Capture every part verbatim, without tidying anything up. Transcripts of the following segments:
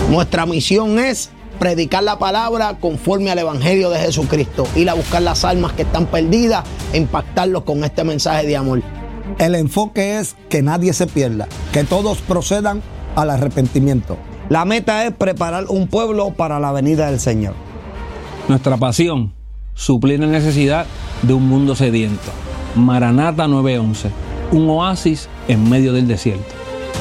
Nuestra misión es predicar la palabra conforme al Evangelio de Jesucristo, ir a buscar las almas que están perdidas e impactarlos con este mensaje de amor. El enfoque es que nadie se pierda, que todos procedan al arrepentimiento. La meta es preparar un pueblo para la venida del Señor. Nuestra pasión, suplir la necesidad de un mundo sediento. Maranata nueve once, un oasis en medio del desierto.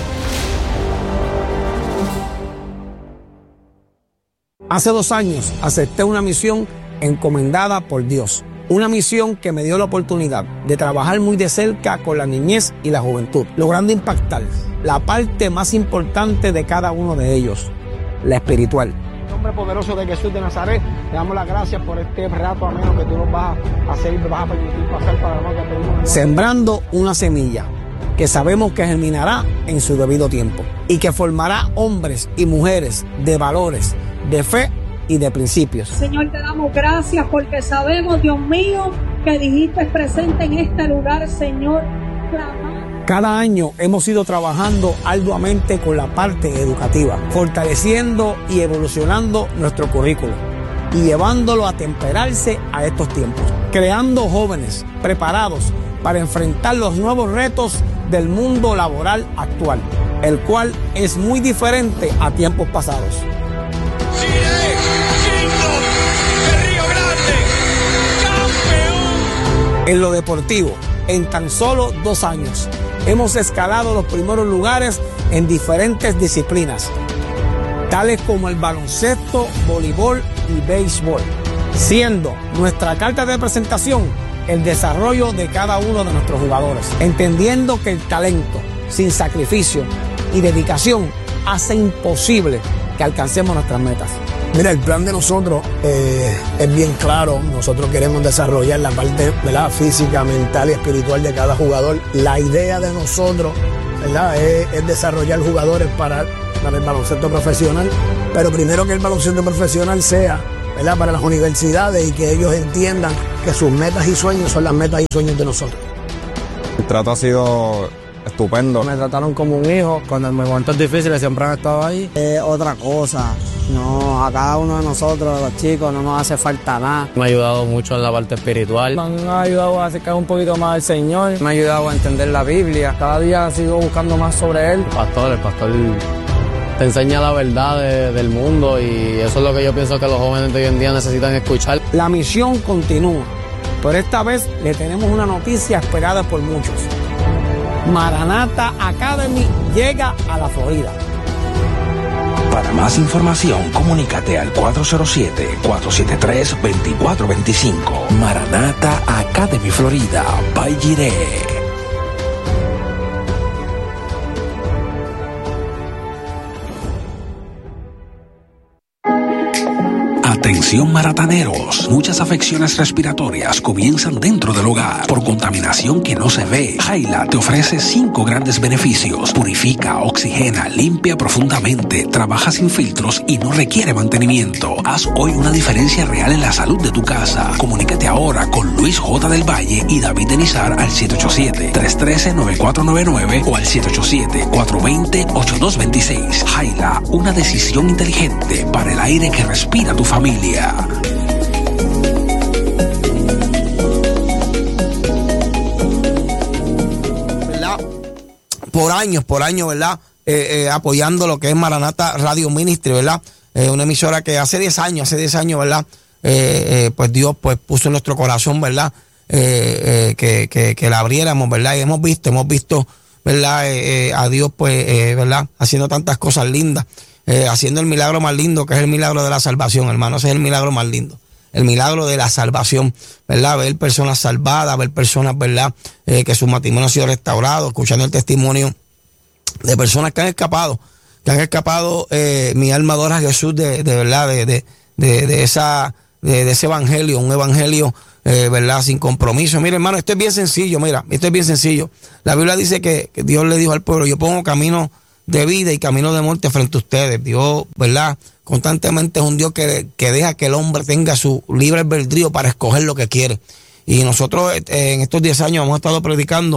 Hace dos años acepté una misión encomendada por Dios. Una misión que me dio la oportunidad de trabajar muy de cerca con la niñez y la juventud, logrando impactar la parte más importante de cada uno de ellos, la espiritual. En el nombre poderoso de Jesús de Nazaret, te damos las gracias por este rato ameno que tú nos vas a hacer y nos vas a permitir pasar para la que tenemos. Sembrando una semilla que sabemos que germinará en su debido tiempo y que formará hombres y mujeres de valores, de fe y de principios. Señor, te damos gracias porque sabemos, Dios mío, que dijiste presente en este lugar, Señor. Clamar. Cada año hemos ido trabajando arduamente con la parte educativa, fortaleciendo y evolucionando nuestro currículo y llevándolo a temperarse a estos tiempos, creando jóvenes preparados para enfrentar los nuevos retos del mundo laboral actual, el cual es muy diferente a tiempos pasados. En lo deportivo, en tan solo dos años, hemos escalado los primeros lugares en diferentes disciplinas, tales como el baloncesto, voleibol y béisbol, siendo nuestra carta de presentación el desarrollo de cada uno de nuestros jugadores, entendiendo que el talento, sin sacrificio y dedicación, hace imposible que alcancemos nuestras metas. Mira, el plan de nosotros eh, es bien claro. Nosotros queremos desarrollar la parte, ¿verdad?, física, mental y espiritual de cada jugador. La idea de nosotros, ¿verdad?, es, es desarrollar jugadores para, para el baloncesto profesional, pero primero que el baloncesto profesional sea, ¿verdad?, para las universidades y que ellos entiendan que sus metas y sueños son las metas y sueños de nosotros. El trato ha sido estupendo. Me trataron como un hijo. Cuando en momentos difíciles siempre han estado ahí. Es otra cosa. No, a cada uno de nosotros, los chicos, no nos hace falta nada. Me ha ayudado mucho en la parte espiritual. Me han ayudado a acercar un poquito más al Señor. Me ha ayudado a entender la Biblia. Cada día sigo buscando más sobre Él. El pastor, el pastor te enseña la verdad de, del mundo y eso es lo que yo pienso que los jóvenes de hoy en día necesitan escuchar. La misión continúa, pero esta vez le tenemos una noticia esperada por muchos. Maranata Academy llega a la Florida. Para más información, comunícate al cuatro cero siete, cuatro siete tres, dos cuatro dos cinco. Maranata Academy Florida, by Jireh. Atención marataneros, muchas afecciones respiratorias comienzan dentro del hogar por contaminación que no se ve. Jaila te ofrece cinco grandes beneficios: purifica, oxigena, limpia profundamente, trabaja sin filtros y no requiere mantenimiento. Haz hoy una diferencia real en la salud de tu casa. Comunícate ahora con Luis J. del Valle y David Denizar al siete ocho siete, tres uno tres, nueve cuatro nueve nueve o al siete ocho siete, cuatro dos cero, ocho dos dos seis. Jaila, una decisión inteligente para el aire que respira tu familia. ¿Verdad? Por años, por años, ¿verdad? Eh, eh, apoyando lo que es Maranata Radio Ministry, ¿verdad? Eh, una emisora que hace diez años, hace diez años, ¿verdad? Eh, eh, pues Dios pues puso en nuestro corazón, ¿verdad? Eh, eh, que, que, que la abriéramos, ¿verdad? Y hemos visto, hemos visto, ¿verdad? Eh, eh, a Dios, pues, eh, ¿verdad? Haciendo tantas cosas lindas. Eh, haciendo el milagro más lindo, que es el milagro de la salvación, hermano. Ese es el milagro más lindo. El milagro de la salvación, ¿verdad? Ver personas salvadas, ver personas, ¿verdad? Eh, que su matrimonio ha sido restaurado, escuchando el testimonio de personas que han escapado, que han escapado. Eh, mi alma adora a Jesús de, de verdad, de, de, de, de esa, de, de ese evangelio, un evangelio, eh, ¿verdad? Sin compromiso. Mira, hermano, esto es bien sencillo, mira, esto es bien sencillo. La Biblia dice que, que Dios le dijo al pueblo: yo pongo camino de vida y camino de muerte frente a ustedes. Dios, ¿verdad? Constantemente es un Dios que, que deja que el hombre tenga su libre albedrío para escoger lo que quiere. Y nosotros eh, en estos diez años hemos estado predicando,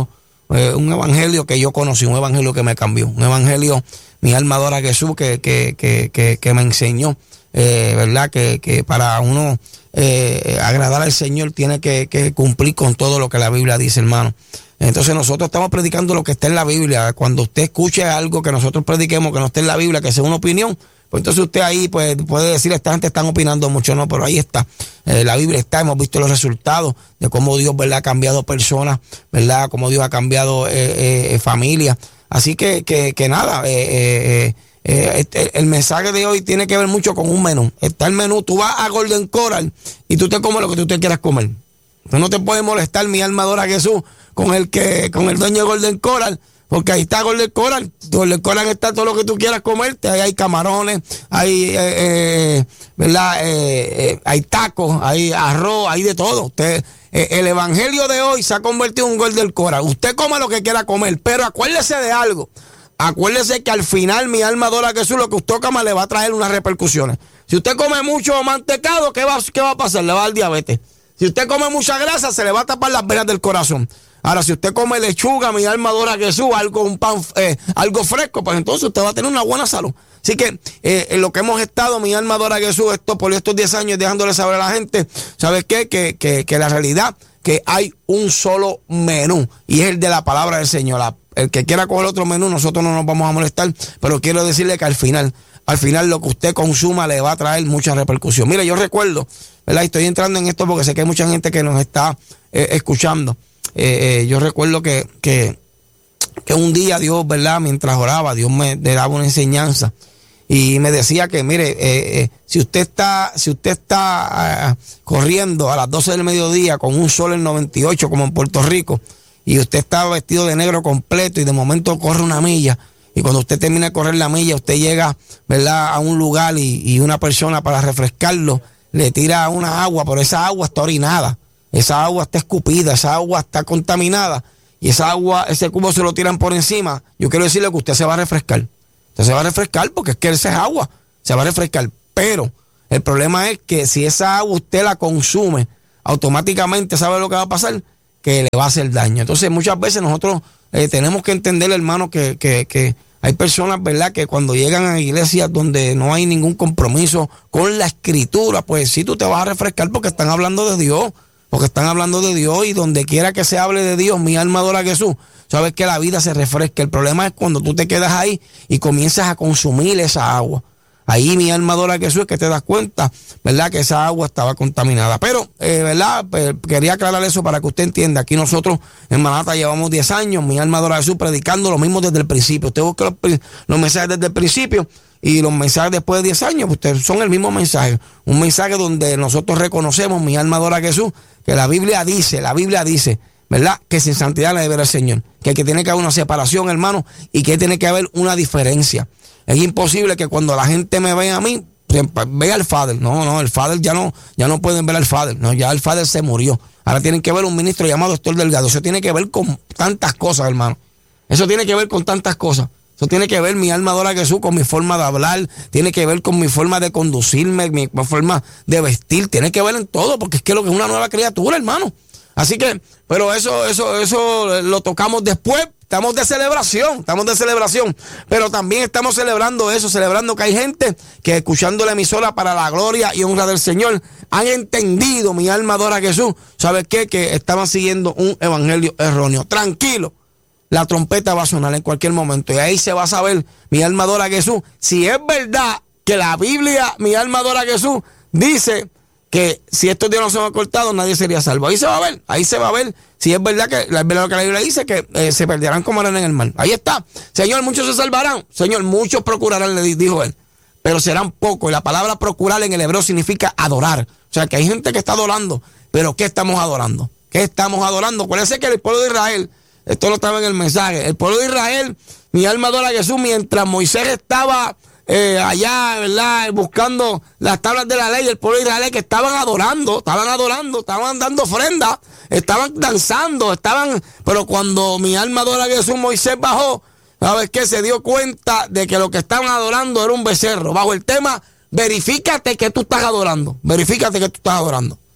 eh, un evangelio que yo conocí, un evangelio que me cambió, un evangelio, mi alma adora a Jesús, que, que, que, que, que me enseñó, eh, ¿verdad? Que, que para uno eh, agradar al Señor tiene que, que cumplir con todo lo que la Biblia dice, hermano. Entonces nosotros estamos predicando lo que está en la Biblia. Cuando usted escuche algo que nosotros prediquemos que no esté en la Biblia, que sea una opinión, pues entonces usted ahí pues, puede decir, esta gente están opinando mucho, no, pero ahí está. Eh, la Biblia está, hemos visto los resultados de cómo Dios, ¿verdad?, ha cambiado personas, ¿verdad?, cómo Dios ha cambiado eh, eh, familias. Así que, que, que nada, eh, eh, eh, este, el mensaje de hoy tiene que ver mucho con un menú. Está el menú, tú vas a Golden Coral y tú te comes lo que tú te quieras comer. Tú no te puedes molestar, mi alma adora a Jesús, con el que, con el dueño de Golden Coral, porque ahí está Golden Coral. Golden Coral está todo lo que tú quieras comerte. Ahí hay camarones, hay, eh, eh, ¿verdad? Eh, eh, hay tacos, hay arroz, hay de todo. Usted, eh, el evangelio de hoy se ha convertido en un Golden Coral. Usted come lo que quiera comer, pero acuérdese de algo. Acuérdese que al final mi alma adora a Jesús, lo que usted coma le va a traer unas repercusiones. Si usted come mucho mantecado, ¿qué va, qué va a pasar? Le va a dar diabetes. Si usted come mucha grasa, se le va a tapar las venas del corazón. Ahora, si usted come lechuga, mi alma adora a Jesús, algo, un pan, eh, algo fresco, pues entonces usted va a tener una buena salud. Así que eh, en lo que hemos estado, mi alma adora a Jesús, esto, por estos diez años dejándole saber a la gente, ¿sabes qué? Que, que, que la realidad, que hay un solo menú, y es el de la palabra del Señor. La, el que quiera coger otro menú, nosotros no nos vamos a molestar, pero quiero decirle que al final, al final lo que usted consuma le va a traer mucha repercusión. Mire, yo recuerdo, ¿verdad? Y estoy entrando en esto porque sé que hay mucha gente que nos está eh, escuchando. Eh, eh, yo recuerdo que, que, que un día Dios, ¿verdad?, mientras oraba, Dios me, me daba una enseñanza y me decía que, mire, eh, eh, si usted está, si usted está uh, corriendo a las doce del mediodía con un sol en noventa y ocho como en Puerto Rico, y usted está vestido de negro completo y de momento corre una milla, y cuando usted termina de correr la milla, usted llega, ¿verdad?, a un lugar y, y una persona, para refrescarlo, le tira una agua, pero esa agua está orinada. Esa agua está escupida, esa agua está contaminada, y esa agua, ese cubo se lo tiran por encima. Yo quiero decirle que usted se va a refrescar. Usted se va a refrescar porque es que esa es agua, se va a refrescar. Pero el problema es que si esa agua usted la consume, automáticamente, ¿sabe lo que va a pasar? Que le va a hacer daño. Entonces muchas veces nosotros eh, tenemos que entender, hermano, que, que, que hay personas, ¿verdad?, que cuando llegan a iglesias donde no hay ningún compromiso con la escritura, pues sí, tú te vas a refrescar porque están hablando de Dios. Porque están hablando de Dios, y donde quiera que se hable de Dios, mi alma adora a Jesús, sabes que la vida se refresca. El problema es cuando tú te quedas ahí y comienzas a consumir esa agua. Ahí, mi alma adora a Jesús, es que te das cuenta, ¿verdad?, que esa agua estaba contaminada. Pero, eh, ¿verdad?, pues, quería aclarar eso para que usted entienda. Aquí nosotros en Maranata llevamos diez años, mi alma adora a Jesús, predicando lo mismo desde el principio. Usted busca los, los mensajes desde el principio, y los mensajes después de diez años, pues son el mismo mensaje. Un mensaje donde nosotros reconocemos, mi alma adora a Jesús, que la Biblia dice, la Biblia dice, ¿verdad?, que sin santidad la debe ver el Señor. Que, que tiene que haber una separación, hermano, y que tiene que haber una diferencia. Es imposible que cuando la gente me vea a mí, vea al Father. No, no, el Father ya no, ya no pueden ver al Father. No, ya el Father se murió. Ahora tienen que ver un ministro llamado Héctor Delgado. Eso tiene que ver con tantas cosas, hermano. Eso tiene que ver con tantas cosas. Eso tiene que ver, mi alma adora a Jesús, con mi forma de hablar, tiene que ver con mi forma de conducirme, mi forma de vestir, tiene que ver en todo, porque es que lo que es una nueva criatura, hermano. Así que, pero eso, eso, eso lo tocamos después. Estamos de celebración, estamos de celebración, pero también estamos celebrando eso, celebrando que hay gente que, escuchando la emisora para la gloria y honra del Señor, han entendido, mi alma adora a Jesús, ¿sabes qué? Que estaban siguiendo un evangelio erróneo. Tranquilo. La trompeta va a sonar en cualquier momento, y ahí se va a saber, mi alma adora a Jesús, si es verdad que la Biblia, mi alma adora a Jesús, dice que si estos días no son acortados, nadie sería salvo. Ahí se va a ver, ahí se va a ver si es verdad que, es verdad lo que la Biblia dice, que eh, se perderán como arena en el mar. Ahí está. Señor, muchos se salvarán. Señor, muchos procurarán, le dijo él, pero serán pocos. Y la palabra procurar en el hebreo significa adorar. O sea, que hay gente que está adorando, pero ¿qué estamos adorando? ¿Qué estamos adorando? Acuérdense que el pueblo de Israel, esto lo estaba en el mensaje, el pueblo de Israel, mi alma adora a Jesús, mientras Moisés estaba eh, allá, ¿verdad?, buscando las tablas de la ley, el pueblo de Israel, que estaban adorando, estaban adorando, estaban dando ofrenda, estaban danzando, estaban, pero cuando mi alma adora a Jesús, Moisés bajó, ¿sabes qué? Se dio cuenta de que lo que estaban adorando era un becerro, bajo el tema, verifícate que tú estás adorando, verifícate que tú estás adorando.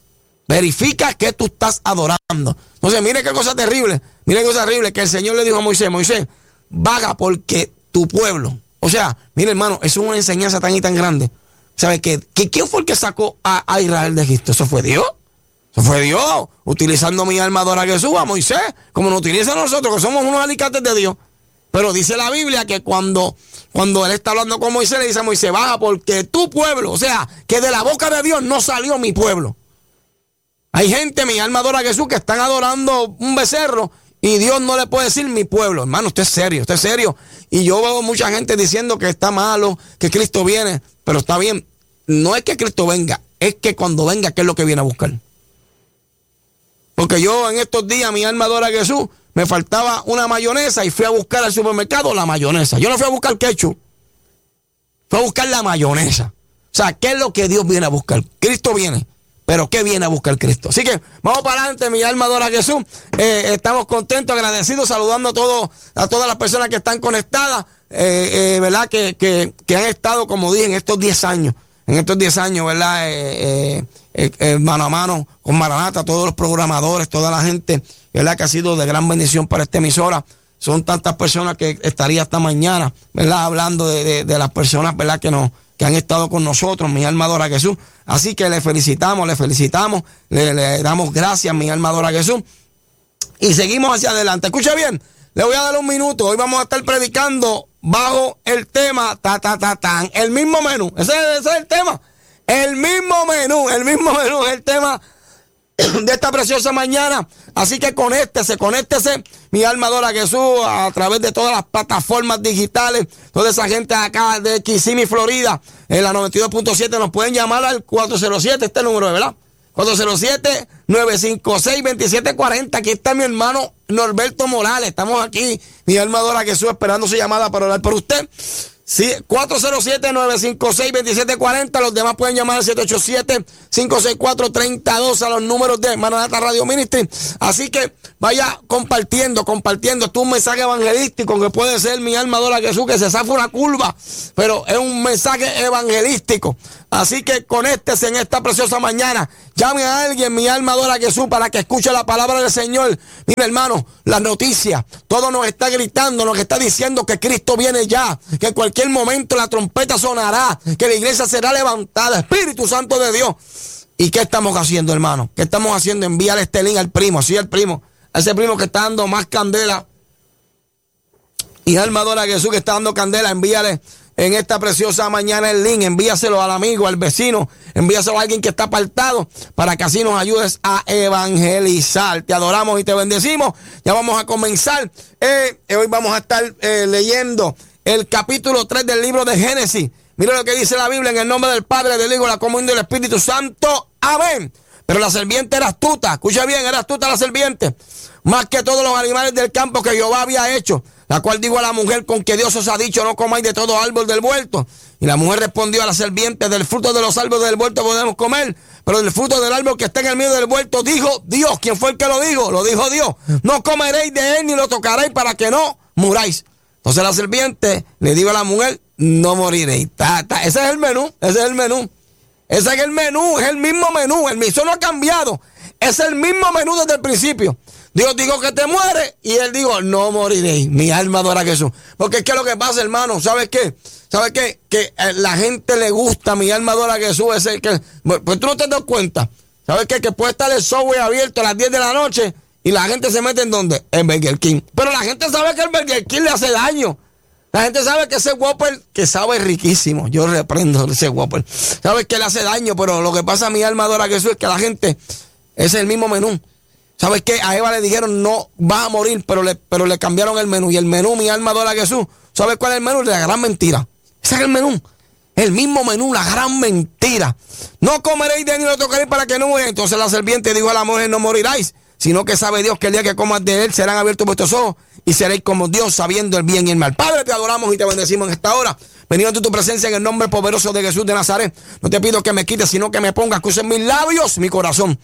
Verifica que tú estás adorando. Entonces, mire qué cosa terrible. Mire qué cosa terrible que el Señor le dijo a Moisés: Moisés, vaga porque tu pueblo. O sea, mire, hermano, eso es una enseñanza tan y tan grande. ¿Sabe qué? ¿Que ¿Quién fue el que sacó a, a Israel de Egipto? Eso fue Dios. Eso fue Dios. Utilizando mi alma adora a Jesús, a Moisés, como nos utiliza a nosotros, que somos unos alicates de Dios. Pero dice la Biblia que cuando, cuando él está hablando con Moisés, le dice a Moisés: baja porque tu pueblo, o sea, que de la boca de Dios no salió mi pueblo. Hay gente, mi alma adora a Jesús, que están adorando un becerro y Dios no le puede decir mi pueblo. Hermano, usted es serio, usted es serio. Y yo veo mucha gente diciendo que está malo, que Cristo viene, pero está bien. No es que Cristo venga, es que cuando venga, ¿qué es lo que viene a buscar? Porque yo en estos días, mi alma adora a Jesús, me faltaba una mayonesa y fui a buscar al supermercado la mayonesa. Yo no fui a buscar ketchup, fui a buscar la mayonesa. O sea, ¿qué es lo que Dios viene a buscar? Cristo viene. Pero ¿qué viene a buscar Cristo? Así que vamos para adelante, mi alma adora a Jesús. Eh, estamos contentos, agradecidos, saludando a, todos, a todas las personas que están conectadas, eh, eh, ¿verdad? Que, que, que han estado, como dije, en estos diez años. En estos diez años, ¿verdad? Eh, eh, eh, mano a mano con Maranata, todos los programadores, toda la gente, ¿verdad? Que ha sido de gran bendición para esta emisora. Son tantas personas que estaría hasta mañana, ¿verdad? Hablando de, de, de las personas, ¿verdad? Que nos... que han estado con nosotros, mi alma adora a Jesús. Así que le felicitamos, le felicitamos, le, le damos gracias, mi alma adora a Jesús. Y seguimos hacia adelante. Escuche bien, le voy a dar un minuto. Hoy vamos a estar predicando bajo el tema, ta, ta, ta, tan, el mismo menú. Ese, ese es el tema. El mismo menú, el mismo menú es el tema de esta preciosa mañana. Así que conéctese, conéctese, mi alma adora a Jesús, a través de todas las plataformas digitales. Toda esa gente acá de Kissimmee, Florida, en la noventa y dos punto siete, nos pueden llamar al cuatro cero siete, este número, ¿verdad? cuatro cero siete, nueve cinco seis, dos siete cuatro cero. Aquí está mi hermano Norberto Morales. Estamos aquí, mi alma adora a Jesús, esperando su llamada para orar por usted. Sí, cuatro cero siete, nueve cinco seis, dos siete cuatro cero. Los demás pueden llamar al siete ocho siete, cinco seis cuatro, tres dos a los números de Maranata Radio Ministry. Así que vaya compartiendo, compartiendo. Esto es un mensaje evangelístico que puede ser, mi alma adora a Jesús, que se zafa una curva, pero es un mensaje evangelístico. Así que conéctese en esta preciosa mañana. Llame a alguien, mi alma adora a Jesús, para que escuche la palabra del Señor. Mira, hermano, las noticias, todo nos está gritando, nos está diciendo que Cristo viene ya, que en cualquier momento la trompeta sonará, que la iglesia será levantada. Espíritu Santo de Dios. ¿Y qué estamos haciendo, hermano? ¿Qué estamos haciendo? Envíale este link al primo, sí, al primo, a ese primo que está dando más candela. Y alma adora a Jesús, que está dando candela, envíale en esta preciosa mañana el link, envíaselo al amigo, al vecino, envíaselo a alguien que está apartado, para que así nos ayudes a evangelizar. Te adoramos y te bendecimos. Ya vamos a comenzar. Eh, hoy vamos a estar eh, leyendo el capítulo tres del libro de Génesis. Mira lo que dice la Biblia: en el nombre del Padre, del Hijo, de la comunión del Espíritu Santo. Amén. Pero la serpiente era astuta. Escucha bien, era astuta la serpiente, más que todos los animales del campo que Jehová había hecho, la cual dijo a la mujer: con que Dios os ha dicho, no comáis de todo árbol del huerto. Y la mujer respondió a la serpiente: del fruto de los árboles del huerto podemos comer, pero del fruto del árbol que está en el medio del huerto, dijo Dios. ¿Quién fue el que lo dijo? Lo dijo Dios. No comeréis de él ni lo tocaréis, para que no muráis. Entonces la serpiente le dijo a la mujer: no moriréis. Ta, ta. Ese es el menú, ese es el menú. Ese es el menú, es el mismo menú. El miso no ha cambiado. Es el mismo menú desde el principio. Dios dijo que te mueres y él dijo: no moriréis. Mi alma adora a Jesús. Porque es que lo que pasa, hermano, ¿sabes qué? ¿Sabes qué? Que a la gente le gusta, mi alma adora a Jesús. Es el que, pues tú no te das cuenta. ¿Sabes qué? Que puede estar el software abierto a las diez de la noche y la gente se mete en ¿dónde? En Burger King. Pero la gente sabe que el Burger King le hace daño. La gente sabe que ese Whopper, que sabe riquísimo, yo reprendo ese Whopper, sabe que le hace daño, pero lo que pasa, mi alma adora a Jesús, es que la gente, ese es el mismo menú. ¿Sabes qué? A Eva le dijeron: no vas a morir, pero le, pero le cambiaron el menú. Y el menú, mi alma adora a Jesús, ¿sabes cuál es el menú? La gran mentira. Ese es el menú. El mismo menú, la gran mentira. No comeréis de él ni lo tocaréis, para que no mueran. Entonces la serpiente dijo a la mujer: no moriráis, sino que sabe Dios que el día que comas de él serán abiertos vuestros ojos y seréis como Dios, sabiendo el bien y el mal. Padre, te adoramos y te bendecimos en esta hora. Venido ante tu presencia en el nombre poderoso de Jesús de Nazaret. No te pido que me quites, sino que me pongas, que uses mis labios, mi corazón,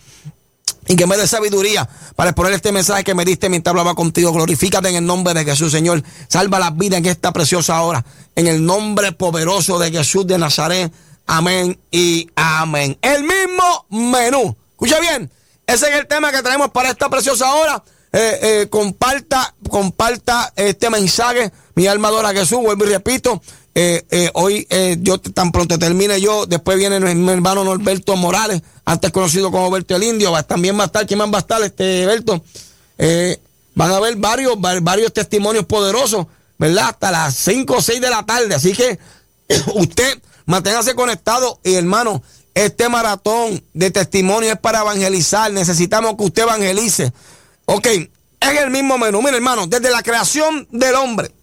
y que me dé sabiduría para exponer este mensaje que me diste mientras hablaba contigo. Glorifícate en el nombre de Jesús, Señor. Salva las vidas en esta preciosa hora, en el nombre poderoso de Jesús de Nazaret. Amén y amén. El mismo menú. Escucha bien, ese es el tema que tenemos para esta preciosa hora. Eh, eh, comparta, comparta este mensaje. Mi alma adora a Jesús, vuelvo y repito. Eh, eh, hoy eh, yo tan pronto termine yo, después viene mi hermano Norberto Morales, antes conocido como Berto el Indio. Va, también va a estar, ¿quién más va a estar? Este Berto. Eh, van a haber varios, varios testimonios poderosos, ¿verdad? Hasta las cinco o seis de la tarde. Así que usted manténgase conectado y hermano, este maratón de testimonio es para evangelizar. Necesitamos que usted evangelice. Ok, es el mismo menú. Mira, hermano, desde la creación del hombre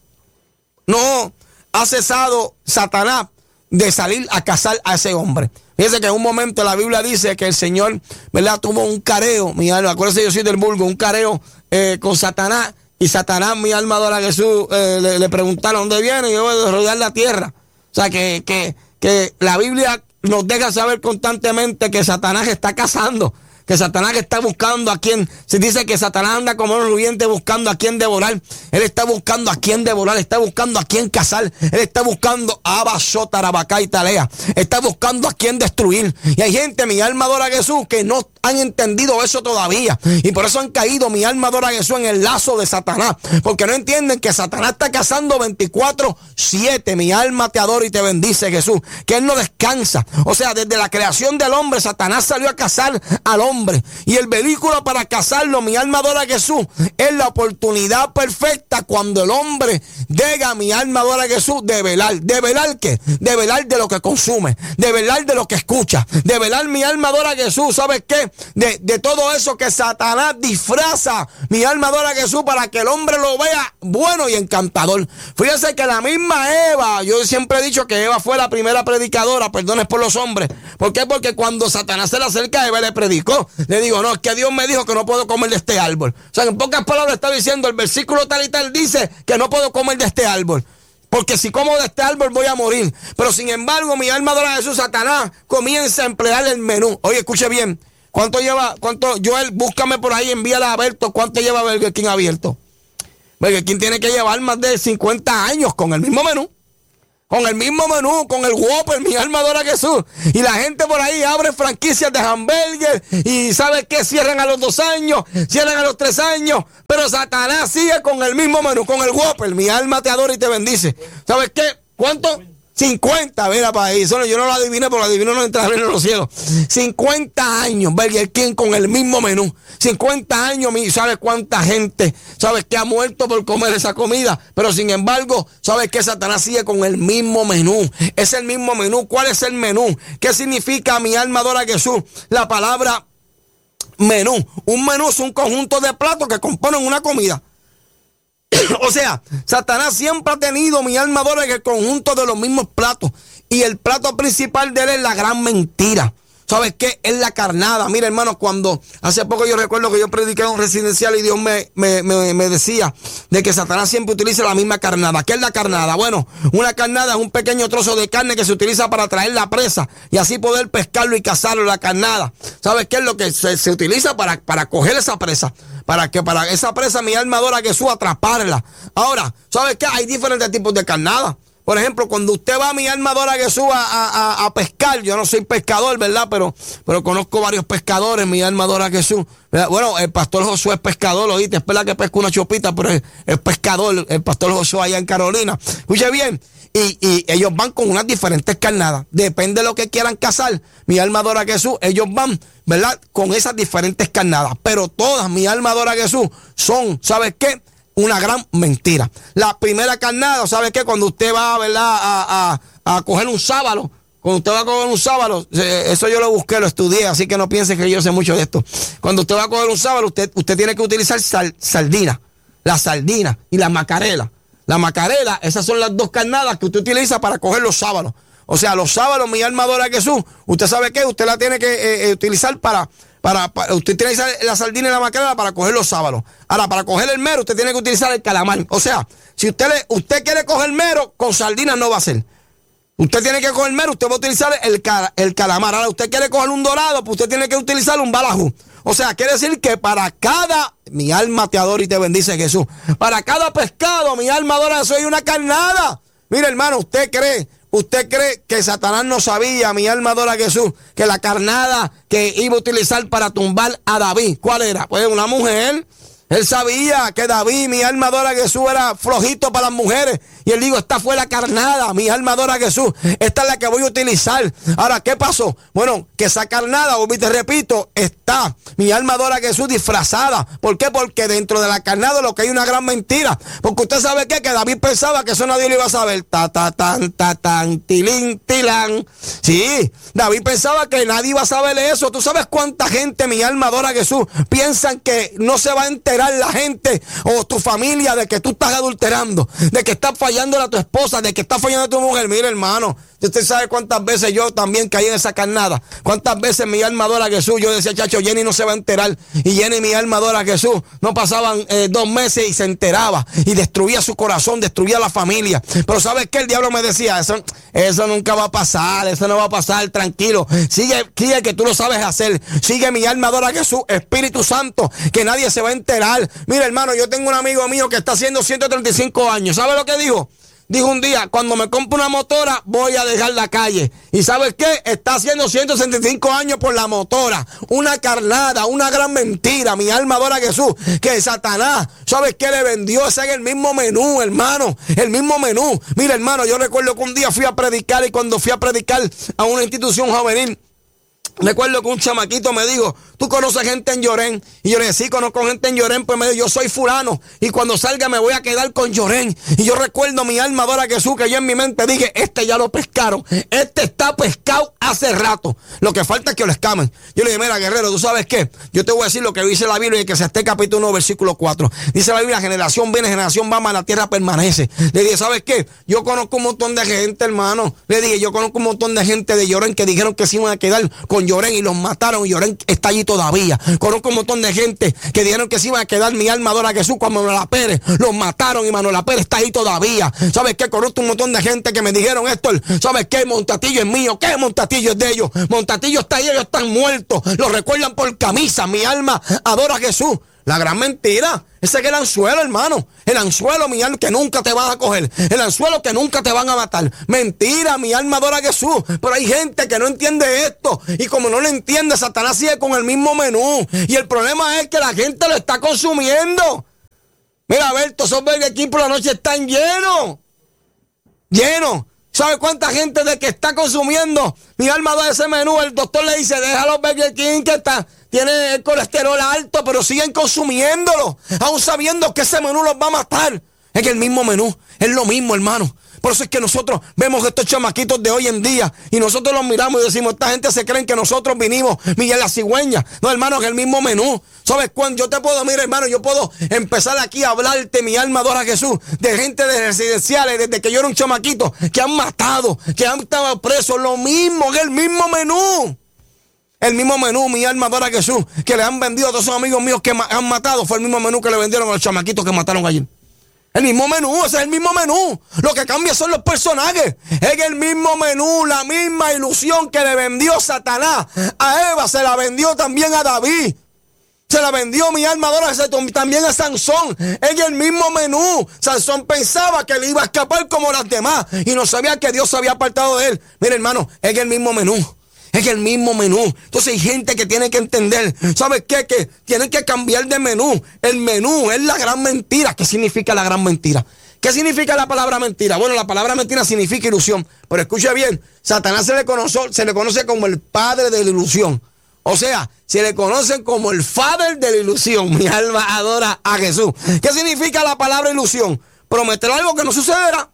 no ha cesado Satanás de salir a cazar a ese hombre. Fíjense que en un momento la Biblia dice que el Señor, ¿verdad?, tuvo un careo, mi alma, acuérdense, yo soy del Burgo, un careo eh, con Satanás, y Satanás, mi alma adora a Jesús, eh, le, le preguntaron dónde viene, y yo voy a rodear la tierra. O sea, que, que, que la Biblia nos deja saber constantemente que Satanás está cazando, que Satanás está buscando a quien, se dice que Satanás anda como un rugiente buscando a quien devorar. Él está buscando a quien devorar, está buscando a quien cazar, él está buscando a Abasota, Rabacá y Talea, está buscando a quien destruir. Y hay gente, mi alma adora a Jesús, que no han entendido eso todavía, y por eso han caído, mi alma adora a Jesús, en el lazo de Satanás, porque no entienden que Satanás está cazando veinticuatro siete. Mi alma te adora y te bendice, Jesús, que él no descansa. O sea, desde la creación del hombre, Satanás salió a cazar al hombre. Y el vehículo para cazarlo, mi alma adora a Jesús, es la oportunidad perfecta cuando el hombre llega, mi alma adora a Jesús, de velar. ¿De velar qué? De velar de lo que consume, de velar de lo que escucha, de velar, mi alma adora a Jesús. ¿Sabes qué? De, de todo eso que Satanás disfraza, mi alma adora a Jesús, para que el hombre lo vea bueno y encantador. Fíjense que la misma Eva, yo siempre he dicho que Eva fue la primera predicadora, perdones por los hombres. ¿Por qué? Porque cuando Satanás se le acerca a Eva, le predicó. Le digo, no, es que Dios me dijo que no puedo comer de este árbol. O sea, en pocas palabras está diciendo, el versículo tal y tal dice que no puedo comer de este árbol, porque si como de este árbol voy a morir. Pero sin embargo, mi alma adora a Jesús, Satanás comienza a emplear el menú. Oye, escuche bien, ¿cuánto lleva, cuánto, Joel, búscame por ahí, envíale a Berto, cuánto lleva Burger King abierto? Burger King tiene que llevar más de cincuenta años con el mismo menú. Con el mismo menú, con el Whopper, mi alma adora a Jesús. Y la gente por ahí abre franquicias de hamburgues y ¿sabe qué? Cierran a los dos años, cierran a los tres años. Pero Satanás sigue con el mismo menú, con el Whopper. Mi alma te adora y te bendice. ¿Sabes qué? ¿Cuánto? cincuenta, mira para ahí. Solo yo no lo adiviné porque adivino no entra en los cielos. cincuenta años, Burger King con el mismo menú. cincuenta años, ¿sabes cuánta gente? ¿Sabes que ha muerto por comer esa comida? Pero sin embargo, ¿sabes que Satanás sigue con el mismo menú? Es el mismo menú. ¿Cuál es el menú? ¿Qué significa mi alma adora a Jesús? La palabra menú. Un menú es un conjunto de platos que componen una comida. O sea, Satanás siempre ha tenido, mi alma adora, el conjunto de los mismos platos. Y el plato principal de él es la gran mentira. ¿Sabes qué? Es la carnada. Mira, hermano, cuando hace poco yo recuerdo que yo prediqué en un residencial y Dios me, me, me, me decía de que Satanás siempre utiliza la misma carnada. ¿Qué es la carnada? Bueno, una carnada es un pequeño trozo de carne que se utiliza para traer la presa y así poder pescarlo y cazarlo. La carnada, ¿sabes qué es lo que se, se utiliza para, para coger esa presa? Para que para esa presa, mi alma adora a Jesús, atraparla. Ahora, ¿sabes qué? Hay diferentes tipos de carnada. Por ejemplo, cuando usted va, mi alma adora a Jesús, a, a, a pescar. Yo no soy pescador, ¿verdad? Pero, pero conozco varios pescadores, mi alma adora a Jesús. ¿Verdad? Bueno, el pastor Josué es pescador, oíste, es verdad que pesca una chopita, pero es, es pescador, el pastor Josué allá en Carolina. Escuche bien, y, y ellos van con unas diferentes carnadas. Depende de lo que quieran cazar. Mi alma adora a Jesús, ellos van, ¿verdad? Con esas diferentes carnadas. Pero todas, mi alma adora a Jesús, son, ¿sabes qué? Una gran mentira. La primera carnada, ¿sabe qué? Cuando usted va, ¿verdad? A, a, a coger un sábalo, cuando usted va a coger un sábalo, eso yo lo busqué, lo estudié, así que no piense que yo sé mucho de esto. Cuando usted va a coger un sábalo, usted, usted tiene que utilizar sal, sardina, la sardina y la macarela. La macarela, esas son las dos carnadas que usted utiliza para coger los sábalos. O sea, los sábalos, mi alma adora a Jesús, usted sabe qué, usted la tiene que eh, utilizar para... Para, para, usted tiene que usar la sardina y la macarela para coger los sábalos. Ahora, para coger el mero, usted tiene que utilizar el calamar. O sea, si usted le, usted quiere coger mero, con sardinas no va a ser. Usted tiene que coger mero, usted va a utilizar el, el calamar. Ahora, usted quiere coger un dorado, pues usted tiene que utilizar un balajú. O sea, quiere decir que para cada, mi alma te adora y te bendice Jesús. Para cada pescado, mi alma adora, soy una carnada. Mira, hermano, usted cree, ¿Usted cree que Satanás no sabía, mi alma adora a Jesús, que la carnada que iba a utilizar para tumbar a David, ¿cuál era? Pues una mujer. Él sabía que David, mi alma adora a Jesús, era flojito para las mujeres. Y él dijo, esta fue la carnada, mi alma adora a Jesús. Esta es la que voy a utilizar. Ahora, ¿qué pasó? Bueno, que esa carnada, te repito, está, mi alma adora a Jesús, disfrazada. ¿Por qué? Porque dentro de la carnada lo que hay una gran mentira. Porque usted sabe qué, que David pensaba que eso nadie lo iba a saber. Ta, ta, tan, ta, tan, tilín, tilán. Sí, David pensaba que nadie iba a saber eso. ¿Tú sabes cuánta gente, mi alma adora a Jesús, piensan que no se va a enterar la gente o tu familia de que tú estás adulterando, de que estás fallando a tu esposa, de que estás fallando a tu mujer? Mire, hermano, usted sabe cuántas veces yo también caí en esa carnada, cuántas veces mi alma adora a Jesús, yo decía, chacho, Jenny no se va a enterar, y Jenny, mi alma adora a Jesús, no pasaban eh, dos meses y se enteraba y destruía su corazón, destruía la familia. Pero ¿sabes qué? El diablo me decía, eso, eso nunca va a pasar, eso no va a pasar, tranquilo, sigue, sigue que tú lo sabes hacer, sigue, mi alma adora a Jesús, Espíritu Santo, que nadie se va a enterar. Mira, hermano, yo tengo un amigo mío que está haciendo ciento treinta y cinco años. ¿Sabe lo que dijo? Dijo un día, cuando me compre una motora, voy a dejar la calle. ¿Y sabes qué? Está haciendo ciento sesenta y cinco años por la motora. Una carnada, una gran mentira. Mi alma adora a Jesús. Que Satanás, ¿sabes qué le vendió? Ese es el mismo menú, hermano. El mismo menú. Mira, hermano, yo recuerdo que un día fui a predicar, y cuando fui a predicar a una institución juvenil, recuerdo que un chamaquito me dijo, ¿tú conoces gente en Llorén? Y yo le dije, sí, conozco gente en Llorén. Pues me dijo, yo soy fulano, y cuando salga me voy a quedar con Llorén. Y yo recuerdo, mi alma adora a Jesús, que yo en mi mente dije, este ya lo pescaron, este está pescado hace rato, lo que falta es que lo escamen. Yo le dije, mira, guerrero, ¿tú sabes qué? Yo te voy a decir lo que dice la Biblia, y que se esté capítulo uno, versículo cuatro. Dice la Biblia, generación viene, generación va, mas la tierra permanece. Le dije, ¿sabes qué? Yo conozco un montón de gente, hermano. Le dije, yo conozco un montón de gente de Llorén que dijeron que se iban a quedar con Llorén y los mataron, y Llorén está allí todavía. Conozco un montón de gente que dijeron que se iban a quedar, mi alma adora a Jesús, cuando Manuela Pérez los mataron, y Manuela Pérez está ahí todavía. ¿Sabes qué? Conozco un montón de gente que me dijeron esto, ¿sabes qué? Montatillo es mío. ¿Qué Montatillo es de ellos? Montatillo está ahí, ellos están muertos, los recuerdan por camisa. Mi alma adora a Jesús. La gran mentira, ese es el anzuelo, hermano. El anzuelo, mi alma, que nunca te van a coger. El anzuelo que nunca te van a matar. Mentira, mi alma adora a Jesús. Pero hay gente que no entiende esto. Y como no lo entiende, Satanás sigue con el mismo menú. Y el problema es que la gente lo está consumiendo. Mira, Alberto, esos Burger King por la noche están llenos. Llenos. ¿Sabe cuánta gente de que está consumiendo? Mi alma adora ese menú. El doctor le dice, deja los Burger King que está... tiene el colesterol alto, pero siguen consumiéndolo, aún sabiendo que ese menú los va a matar. Es que el mismo menú, es lo mismo, hermano. Por eso es que nosotros vemos estos chamaquitos de hoy en día y nosotros los miramos y decimos, esta gente se creen que nosotros vinimos, Miguel la cigüeña. No, hermano, es el mismo menú. ¿Sabes cuándo? Yo te puedo, mira, hermano, yo puedo empezar aquí a hablarte, mi alma adora a Jesús, de gente de residenciales, desde que yo era un chamaquito, que han matado, que han estado presos. Lo mismo, es el mismo menú. El mismo menú, mi alma adora a Jesús, que le han vendido a todos esos amigos míos que han matado, fue el mismo menú que le vendieron a los chamaquitos que mataron allí. El mismo menú, ese es el mismo menú. Lo que cambia son los personajes. Es el mismo menú, la misma ilusión que le vendió Satanás a Eva, se la vendió también a David. Se la vendió, mi alma adora también a Sansón. Es el mismo menú. Sansón pensaba que le iba a escapar como las demás y no sabía que Dios se había apartado de él. Mira, hermano, es el mismo menú. Es el mismo menú. Entonces hay gente que tiene que entender, ¿sabes qué? Que tienen que cambiar de menú. El menú es la gran mentira. ¿Qué significa la gran mentira? ¿Qué significa la palabra mentira? Bueno, la palabra mentira significa ilusión. Pero escuche bien, Satanás se le conoce, se le conoce como el padre de la ilusión. O sea, se le conoce como el father de la ilusión. Mi alma adora a Jesús. ¿Qué significa la palabra ilusión? Prometer algo que no sucederá.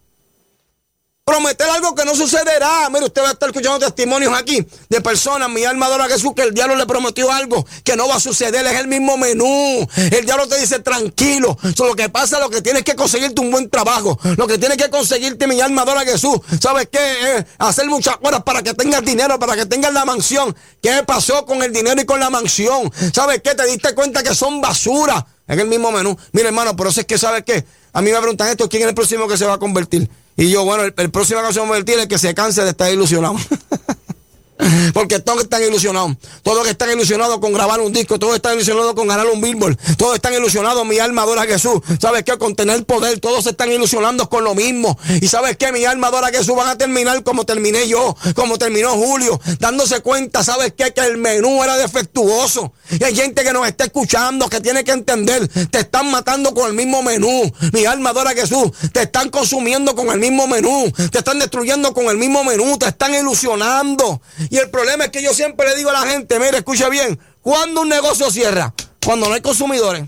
Prometer algo que no sucederá. Mire, usted va a estar escuchando testimonios aquí de personas, mi alma adora a Jesús, que el diablo le prometió algo que no va a suceder. Es el mismo menú. El diablo te dice, tranquilo. So, lo que pasa, lo que tienes que conseguirte un buen trabajo. Lo que tienes que conseguirte, mi alma adora a Jesús. ¿Sabes qué? Eh, hacer muchas horas para que tengas dinero, para que tengas la mansión. ¿Qué pasó con el dinero y con la mansión? ¿Sabes qué? Te diste cuenta que son basura. Es el mismo menú. Mira, hermano, por eso es que, ¿sabes qué? A mí me preguntan esto, ¿quién es el próximo que se va a convertir? Y yo, bueno, el, el próximo que se va a convertir es el que se canse de estar ilusionado. Porque todos están ilusionados. Todos están ilusionados con grabar un disco. Todos están ilusionados con ganar un Billboard. Todos están ilusionados, mi alma adora a Jesús. ¿Sabes qué? Con tener poder. Todos están ilusionando con lo mismo. Y ¿sabes qué? Mi alma adora a Jesús. Van a terminar como terminé yo, como terminó Julio, dándose cuenta, ¿sabes qué? Que el menú era defectuoso. Y hay gente que nos está escuchando, que tiene que entender. Te están matando con el mismo menú. Mi alma adora a Jesús. Te están consumiendo con el mismo menú. Te están destruyendo con el mismo menú. Te están ilusionando. Y el problema es que yo siempre le digo a la gente, mire, escucha bien, ¿cuándo un negocio cierra? Cuando no hay consumidores.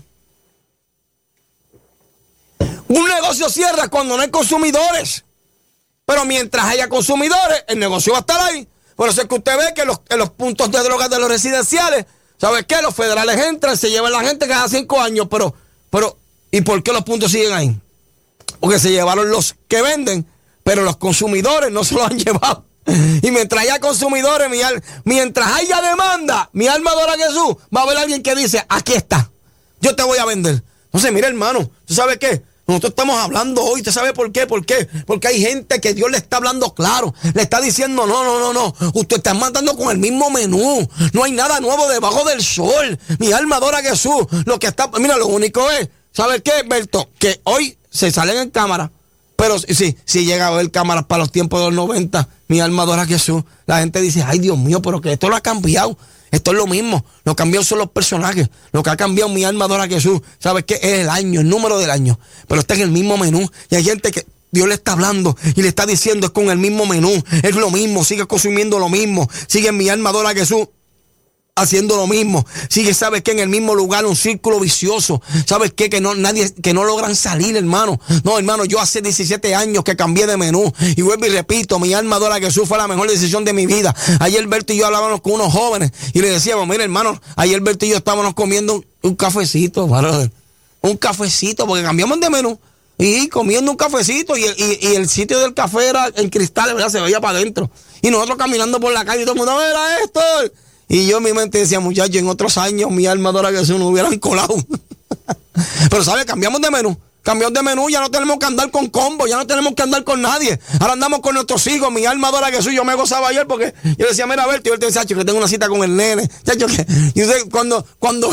Un negocio cierra cuando no hay consumidores. Pero mientras haya consumidores, el negocio va a estar ahí. Por eso es que usted ve que los, en los puntos de drogas de los residenciales, ¿sabe qué? Los federales entran, se llevan la gente cada cinco años, pero, pero, ¿y por qué los puntos siguen ahí? Porque se llevaron los que venden, pero los consumidores no se los han llevado. Y mientras haya consumidores, mi al, mientras haya demanda, mi alma adora a Jesús, va a haber alguien que dice, aquí está, yo te voy a vender. Entonces, mira, hermano, ¿tú sabes qué? Nosotros estamos hablando hoy, ¿usted sabe por qué? ¿Por qué? Porque hay gente que Dios le está hablando claro, le está diciendo, no, no, no, no, usted está matando con el mismo menú, no hay nada nuevo debajo del sol, mi alma adora a Jesús, lo que está, mira, lo único es, ¿sabes qué, Berto? Que hoy se salen en cámara, pero sí, si llega a ver cámaras para los tiempos de los noventa, mi alma adora a Jesús, la gente dice, ay Dios mío, pero que esto lo ha cambiado. Esto es lo mismo, lo que cambiado son los personajes, lo que ha cambiado mi alma adora a Jesús, ¿sabes qué? Es el año, el número del año, pero está en el mismo menú y hay gente que Dios le está hablando y le está diciendo es con el mismo menú, es lo mismo, sigue consumiendo lo mismo, sigue mi alma adora a Jesús haciendo lo mismo, sigue, ¿sabes qué? En el mismo lugar, un círculo vicioso, ¿sabes qué? Que no, nadie, que no logran salir, hermano. No, hermano, yo hace diecisiete años que cambié de menú, y vuelvo y repito, mi alma adora a Jesús, fue la mejor decisión de mi vida. Ayer Berto y yo hablábamos con unos jóvenes, y le decíamos, mira, hermano, ayer Berto y yo estábamos comiendo un, un cafecito, brother, un cafecito, porque cambiamos de menú, y comiendo un cafecito, y el, y, y el sitio del café era en cristal, ¿verdad? Se veía para adentro, y nosotros caminando por la calle, y todo el mundo, mira esto. Y yo en mi mente decía, muchachos, en otros años mi alma adora a Jesús no hubieran colado. Pero, ¿sabes? Cambiamos de menú. Cambiamos de menú, ya no tenemos que andar con combo, ya no tenemos que andar con nadie. Ahora andamos con nuestros hijos, mi alma adora a Jesús. Yo me gozaba ayer porque yo decía, mira, a ver, tío, él te decía, chacho, que tengo una cita con el nene. Chacho, que... Y usted, cuando, cuando...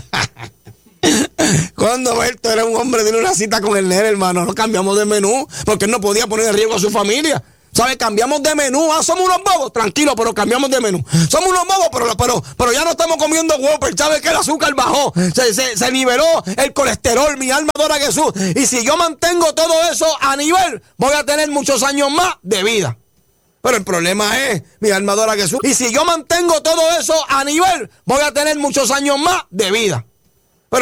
Cuando Berto era un hombre, tiene una cita con el nene, hermano, no cambiamos de menú, porque él no podía poner en riesgo a su familia. ¿Sabes? Cambiamos de menú. Ah, somos unos bobos, tranquilo, pero cambiamos de menú. Somos unos bobos, pero, pero, pero ya no estamos comiendo Whopper. ¿Sabes que el azúcar bajó? Se, se, se niveló el colesterol. Mi alma adora a Jesús. Y si yo mantengo todo eso a nivel, voy a tener muchos años más de vida. Pero el problema es, mi alma adora a Jesús. Y si yo mantengo todo eso a nivel, voy a tener muchos años más de vida.